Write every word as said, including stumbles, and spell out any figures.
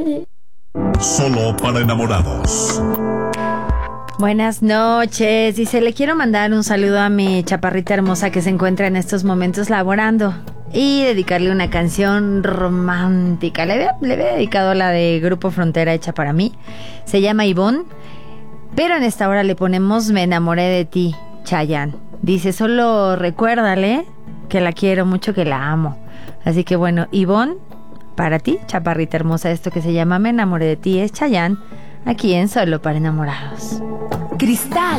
Solo para enamorados. Buenas noches. Dice, le quiero mandar un saludo a mi chaparrita hermosa que se encuentra en estos momentos laborando y dedicarle una canción romántica. Le había, le había dedicado la de Grupo Frontera, hecha para mí. Se llama Ivonne, pero en esta hora le ponemos Me enamoré de ti, Chayanne. Dice, solo recuérdale que la quiero mucho, que la amo. Así que bueno, Ivonne, para ti, chaparrita hermosa, esto que se llama Me enamoré de ti es Chayanne, aquí en Solo para enamorados. Cristal